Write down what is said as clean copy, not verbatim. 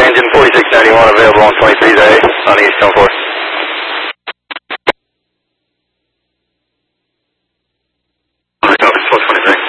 engine 4691 available on 23 day on the eastbound course.